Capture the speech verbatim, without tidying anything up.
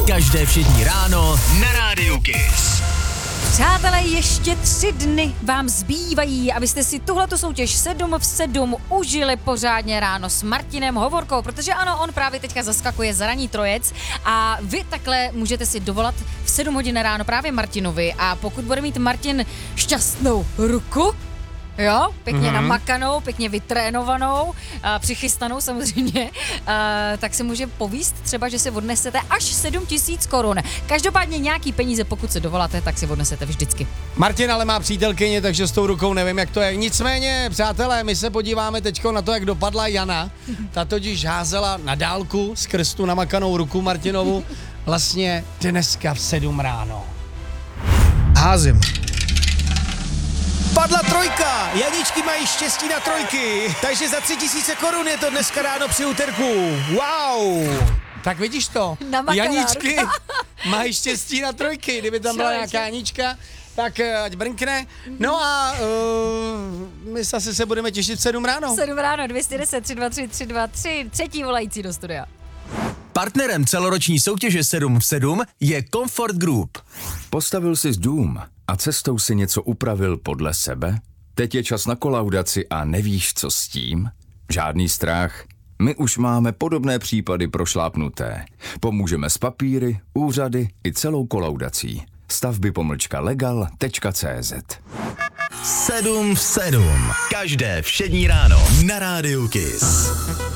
Každé všední ráno na Rádiu Kiss. Přátelé, ještě tři dny vám zbývají, abyste si tuhletu soutěž sedm v sedm užili pořádně ráno s Martinem Hovorkou, protože ano, on právě teďka zaskakuje za ranní trojec a vy takhle můžete si dovolat v sedm hodin ráno právě Martinovi a pokud bude mít Martin šťastnou ruku, jo, pěkně mm-hmm. namakanou, pěkně vytrénovanou, a přichystanou samozřejmě, a, tak se může povíst třeba, že si odnesete až sedm tisíc korun. Každopádně nějaký peníze, pokud se dovoláte, tak si odnesete vždycky. Martin ale má přítelkyni, takže s tou rukou nevím, jak to je. Nicméně, přátelé, my se podíváme teďko na to, jak dopadla Jana. Ta totiž házela na dálku skrz tu namakanou ruku Martinovu vlastně dneska v sedm ráno. Házím. Padla trojka, Janičky mají štěstí na trojky, takže za tři tisíce korun je to dneska ráno při úterku. Wow! Tak vidíš to, Namakaná Janičky ruka. mají štěstí na trojky, kdyby tam byla Člověče. nějaká Janička, tak eh, ať brnkne. No a uh, my zase se budeme těšit v sedm ráno. sedm ráno, dvě stě deset, tři dva tři, tři dva tři, třetí volající do studia. Partnerem celoroční soutěže sedm v sedm je Comfort Group. Postavil jsi dům a cestou si něco upravil podle sebe? Teď je čas na kolaudaci a nevíš, co s tím? Žádný strach. My už máme podobné případy prošlápnuté. Pomůžeme s papíry, úřady i celou kolaudací. Stavby pomlčka legal tečka cé zet. sedm v sedm. Každé všední ráno na Rádiu Kiss.